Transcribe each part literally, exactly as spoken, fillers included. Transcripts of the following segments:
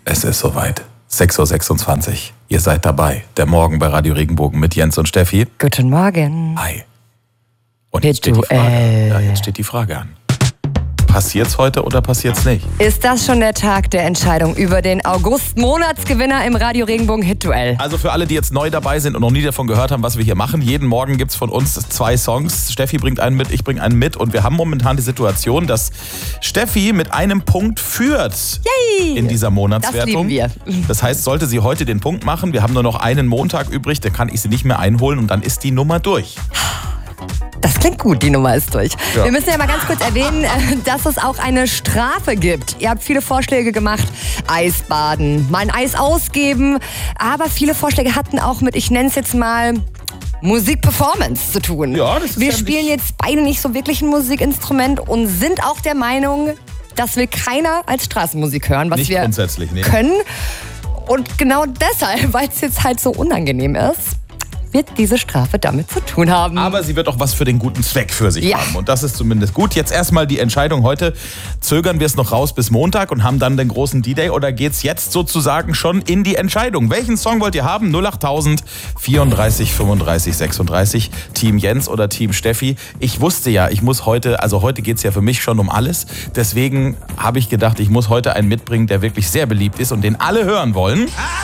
Es ist soweit. sechs Uhr sechsundzwanzig. Ihr seid dabei. Der Morgen bei Radio Regenbogen mit Jens und Steffi. Guten Morgen. Hi. Und jetzt steht die Frage, ja, jetzt steht die Frage an. Passiert's heute oder passiert's nicht? Ist das schon der Tag der Entscheidung über den August-Monatsgewinner im Radio Regenbogen Hit-Duell? Also für alle, die jetzt neu dabei sind und noch nie davon gehört haben, was wir hier machen, jeden Morgen gibt's von uns zwei Songs. Steffi bringt einen mit, ich bringe einen mit und wir haben momentan die Situation, dass Steffi mit einem Punkt führt Yay! in dieser Monatswertung. Das lieben wir. Das heißt, sollte sie heute den Punkt machen, wir haben nur noch einen Montag übrig, dann kann ich sie nicht mehr einholen und dann ist die Nummer durch. Das klingt gut, die Nummer ist durch. Ja. Wir müssen ja mal ganz kurz erwähnen, dass es auch eine Strafe gibt. Ihr habt viele Vorschläge gemacht. Eisbaden, mal ein Eis ausgeben. Aber viele Vorschläge hatten auch mit, ich nenne es jetzt mal, Musikperformance zu tun. Ja, das ist Wir ja spielen nicht... jetzt beide nicht so wirklich ein Musikinstrument und sind auch der Meinung, das will keiner als Straßenmusik hören, was Nicht wir grundsätzlich, nee. können. Und genau deshalb, weil es jetzt halt so unangenehm ist, wird diese Strafe damit zu tun haben. Aber sie wird auch was für den guten Zweck für sich Ja. haben. Und das ist zumindest gut. Jetzt erstmal die Entscheidung heute. Zögern wir es noch raus bis Montag und haben dann den großen D-Day? Oder geht's jetzt sozusagen schon in die Entscheidung? Welchen Song wollt ihr haben? null acht tausend vierunddreißig fünfunddreißig sechsunddreißig. Team Jens oder Team Steffi? Ich wusste ja, ich muss heute, also heute geht's ja für mich schon um alles. Deswegen habe ich gedacht, ich muss heute einen mitbringen, der wirklich sehr beliebt ist und den alle hören wollen.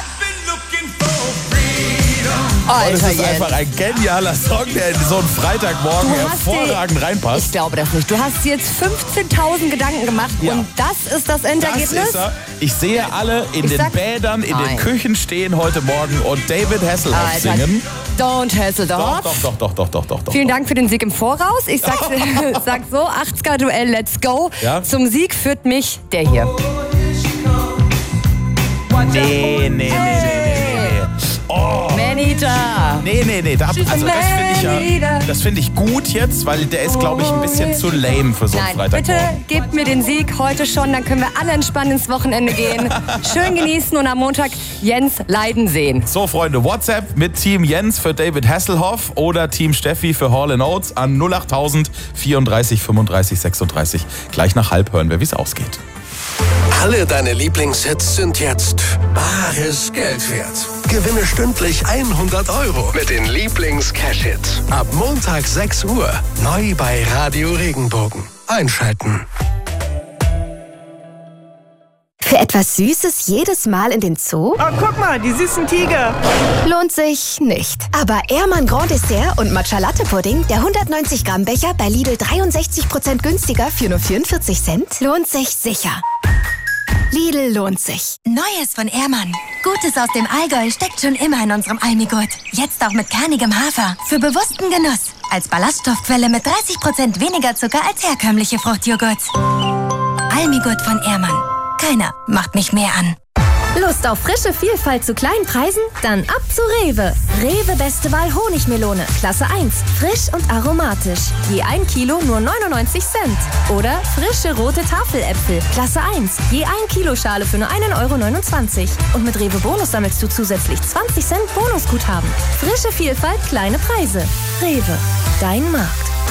Alter, Und es ist Jens. einfach ein genialer Song, der in so einen Freitagmorgen Du hast hervorragend die- reinpasst. Ich glaube das nicht. Du hast dir jetzt fünfzehntausend Gedanken gemacht Ja. und das ist das Das Endergebnis? ist er. Ich sehe alle in Ich den sag- Bädern, in den Nein. Küchen stehen heute Morgen und David Hasselhoff Alter, singen. Don't hassle Doch, dog. doch, doch, doch, doch, doch, doch, doch. Vielen Dank für den Sieg im Voraus. Ich sag, sag so, achtziger-Duell, let's go. Ja? Zum Sieg führt mich der hier. Nee, nee, nee, nee, nee, nee. Oh. Manita. Nee, nee, nee. Da, also das finde ich ja, Manita. das finde ich gut jetzt, weil der ist, glaube ich, ein bisschen zu lame für so einen Nein, bitte Freitagmorgen. gebt mir den Sieg heute schon, dann können wir alle entspannt ins Wochenende gehen. Schön genießen und am Montag Jens leiden sehen. So, Freunde, WhatsApp mit Team Jens für David Hasselhoff oder Team Steffi für Hall and Oates an null acht tausend vierunddreißig fünfunddreißig sechsunddreißig. Gleich nach halb hören wir, wie es ausgeht. Alle deine Lieblingshits sind jetzt bares Geld wert. Gewinne stündlich hundert Euro mit den Lieblings-Cash-Hits. Ab Montag sechs Uhr. Neu bei Radio Regenbogen. Einschalten. Für etwas Süßes jedes Mal in den Zoo? Oh, guck mal, die süßen Tiger. Lohnt sich nicht. Aber Ehrmann Grand Dessert und Matcha Latte Pudding, der hundertneunzig Gramm Becher bei Lidl dreiundsechzig Prozent günstiger für nur vierundvierzig Cent, lohnt sich sicher. Lidl lohnt sich. Neues von Ehrmann. Gutes aus dem Allgäu steckt schon immer in unserem Almigurt. Jetzt auch mit kernigem Hafer. Für bewussten Genuss. Als Ballaststoffquelle mit dreißig Prozent weniger Zucker als herkömmliche Fruchtjoghurts. Almigurt von Ehrmann. Keiner macht mich mehr an. Lust auf frische Vielfalt zu kleinen Preisen? Dann ab zu Rewe. Rewe Beste Wahl Honigmelone, Klasse eins. Frisch und aromatisch. Je ein Kilo nur neunundneunzig Cent. Oder frische rote Tafeläpfel, Klasse eins. Je ein Kilo Schale für nur einen Euro neunundzwanzig. Und mit Rewe Bonus sammelst du zusätzlich zwanzig Cent Bonusguthaben. Frische Vielfalt, kleine Preise. Rewe, dein Markt.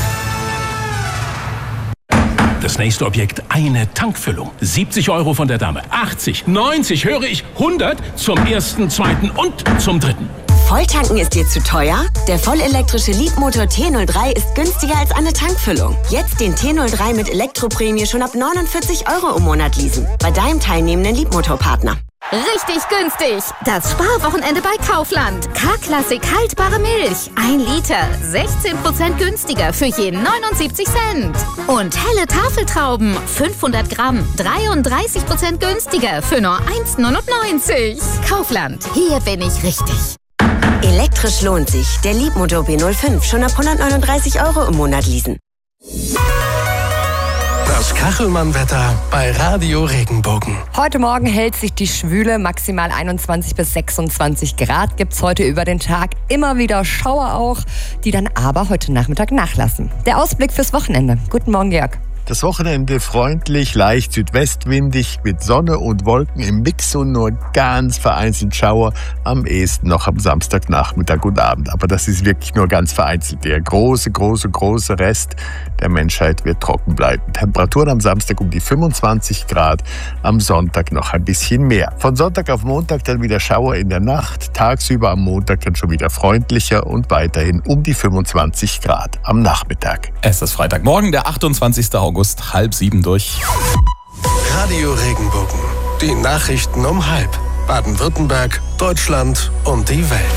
Das nächste Objekt, eine Tankfüllung. siebzig Euro von der Dame. achtzig, neunzig, höre ich, hundert zum ersten, zweiten und zum dritten. Volltanken ist dir zu teuer? Der vollelektrische Leapmotor T null drei ist günstiger als eine Tankfüllung. Jetzt den T null drei mit Elektroprämie schon ab neunundvierzig Euro im Monat leasen. Bei deinem teilnehmenden Leapmotorpartner. Richtig günstig. Das Sparwochenende bei Kaufland. K-Klassik haltbare Milch. Ein Liter. sechzehn Prozent günstiger für jeden neunundsiebzig Cent. Und helle Tafeltrauben. fünfhundert Gramm. dreiunddreißig Prozent günstiger für nur eins neunundneunzig. Kaufland. Hier bin ich richtig. Elektrisch lohnt sich. Der Leapmotor B null fünf schon ab hundertneununddreißig Euro im Monat leasen. Das Kachelmann-Wetter bei Radio Regenbogen. Heute Morgen hält sich die Schwüle, maximal einundzwanzig bis sechsundzwanzig Grad. Gibt's heute über den Tag immer wieder Schauer auch, die dann aber heute Nachmittag nachlassen. Der Ausblick fürs Wochenende. Guten Morgen, Georg. Das Wochenende freundlich, leicht südwestwindig mit Sonne und Wolken im Mix und nur ganz vereinzelt Schauer. Am ehesten noch am Samstagnachmittag und Abend. Aber das ist wirklich nur ganz vereinzelt. Der große, große, große Rest der Menschheit wird trocken bleiben. Temperaturen am Samstag um die fünfundzwanzig Grad, am Sonntag noch ein bisschen mehr. Von Sonntag auf Montag dann wieder Schauer in der Nacht. Tagsüber am Montag dann schon wieder freundlicher und weiterhin um die fünfundzwanzig Grad am Nachmittag. Es ist Freitagmorgen, der achtundzwanzigster August, halb sieben durch. Radio Regenbogen. Die Nachrichten um halb. Baden-Württemberg, Deutschland und die Welt.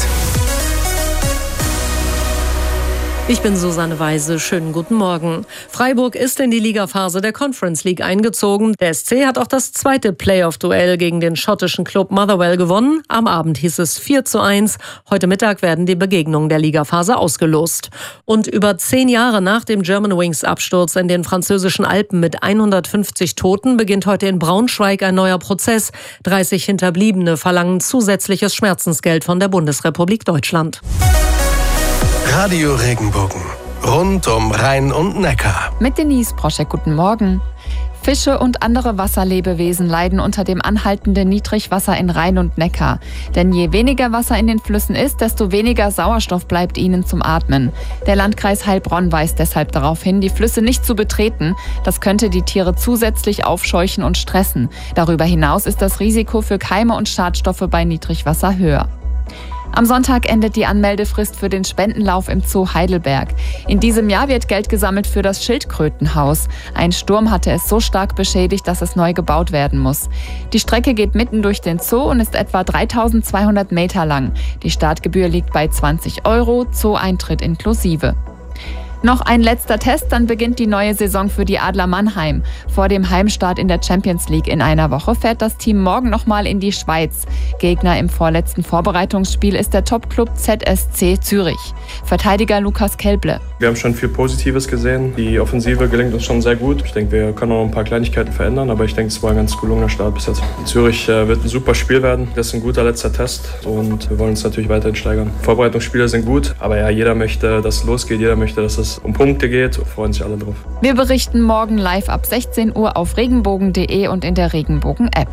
Ich bin Susanne Weise. Schönen guten Morgen. Freiburg ist in die Ligaphase der Conference League eingezogen. Der S C hat auch das zweite Playoff-Duell gegen den schottischen Club Motherwell gewonnen. Am Abend hieß es vier zu eins. Heute Mittag werden die Begegnungen der Ligaphase ausgelost. Und über zehn Jahre nach dem Germanwings-Absturz in den französischen Alpen mit hundertfünfzig Toten beginnt heute in Braunschweig ein neuer Prozess. dreißig Hinterbliebene verlangen zusätzliches Schmerzensgeld von der Bundesrepublik Deutschland. Radio Regenbogen. Rund um Rhein und Neckar. Mit Denise Broschek, guten Morgen. Fische und andere Wasserlebewesen leiden unter dem anhaltenden Niedrigwasser in Rhein und Neckar. Denn je weniger Wasser in den Flüssen ist, desto weniger Sauerstoff bleibt ihnen zum Atmen. Der Landkreis Heilbronn weist deshalb darauf hin, die Flüsse nicht zu betreten. Das könnte die Tiere zusätzlich aufscheuchen und stressen. Darüber hinaus ist das Risiko für Keime und Schadstoffe bei Niedrigwasser höher. Am Sonntag endet die Anmeldefrist für den Spendenlauf im Zoo Heidelberg. In diesem Jahr wird Geld gesammelt für das Schildkrötenhaus. Ein Sturm hatte es so stark beschädigt, dass es neu gebaut werden muss. Die Strecke geht mitten durch den Zoo und ist etwa dreitausendzweihundert Meter lang. Die Startgebühr liegt bei zwanzig Euro, Zoo-Eintritt inklusive. Noch ein letzter Test, dann beginnt die neue Saison für die Adler Mannheim. Vor dem Heimstart in der Champions League in einer Woche fährt das Team morgen nochmal in die Schweiz. Gegner im vorletzten Vorbereitungsspiel ist der Topclub Z S C Zürich. Verteidiger Lukas Kelble. Wir haben schon viel Positives gesehen. Die Offensive gelingt uns schon sehr gut. Ich denke, wir können noch ein paar Kleinigkeiten verändern, aber ich denke, es war ein ganz gelungener Start bis jetzt. Zürich äh, wird ein super Spiel werden. Das ist ein guter letzter Test und wir wollen uns natürlich weiterhin steigern. Vorbereitungsspiele sind gut, aber ja, jeder möchte, dass es losgeht, jeder möchte, dass es um Punkte geht, freuen sich alle drauf. Wir berichten morgen live ab sechzehn Uhr auf regenbogen punkt de und in der Regenbogen-App.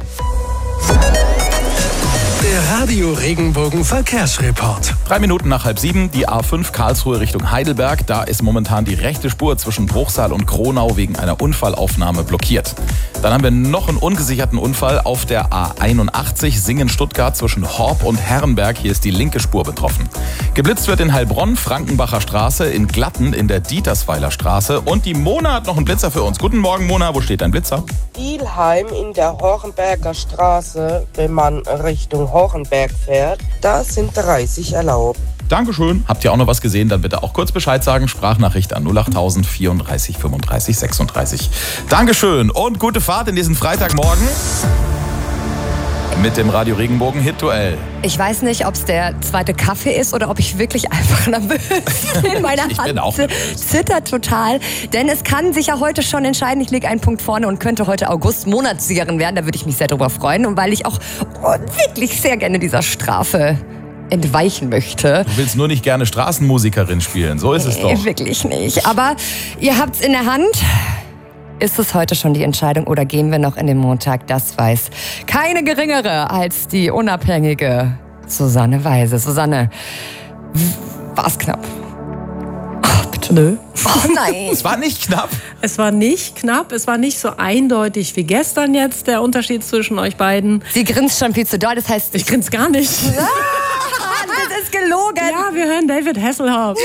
Der Radio Regenbogen Verkehrsreport. Drei Minuten nach halb sieben, die A fünf Karlsruhe Richtung Heidelberg. Da ist momentan die rechte Spur zwischen Bruchsal und Kronau wegen einer Unfallaufnahme blockiert. Dann haben wir noch einen ungesicherten Unfall auf der A einundachtzig Singen-Stuttgart zwischen Horb und Herrenberg. Hier ist die linke Spur betroffen. Geblitzt wird in Heilbronn, Frankenbacher Straße, in Glatten, in der Dietersweiler Straße. Und die Mona hat noch einen Blitzer für uns. Guten Morgen, Mona. Wo steht dein Blitzer? Ilheim in der Hornberger Straße, wenn man Richtung Hornberg fährt. Da sind dreißig erlaubt. Dankeschön. Habt ihr auch noch was gesehen? Dann bitte auch kurz Bescheid sagen. Sprachnachricht an null achttausend vierunddreißig fünfunddreißig sechsunddreißig. Dankeschön und gute Fahrt in diesen Freitagmorgen mit dem Radio Regenbogen Hit-Duell. Ich weiß nicht, ob es der zweite Kaffee ist oder ob ich wirklich einfach nervös bin. Meine ich bin auch Hand zittert total. Denn es kann sich ja heute schon entscheiden. Ich liege einen Punkt vorne und könnte heute August Monatssiegerin werden. Da würde ich mich sehr drüber freuen. Und weil ich auch wirklich sehr gerne dieser Strafe entweichen möchte. Du willst nur nicht gerne Straßenmusikerin spielen, so ist es doch. Nee, wirklich nicht. Aber ihr habt's in der Hand. Ist es heute schon die Entscheidung oder gehen wir noch in den Montag? Das weiß keine geringere als die unabhängige Susanne Weise. Susanne, war's knapp? Ach, bitte nö. Oh nein. Es war nicht knapp. Es war nicht knapp, es war nicht so eindeutig wie gestern jetzt, der Unterschied zwischen euch beiden. Sie grinst schon viel zu doll, das heißt... Ich grinse gar nicht. Ah, das ist gelogen. Ja, wir hören David Hasselhoff.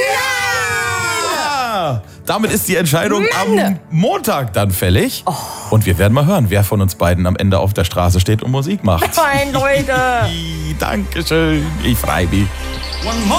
Ja! Damit ist die Entscheidung Mann. am Montag dann fällig. Oh. Und wir werden mal hören, wer von uns beiden am Ende auf der Straße steht und Musik macht. Fein, Leute. Dankeschön. Ich freue mich.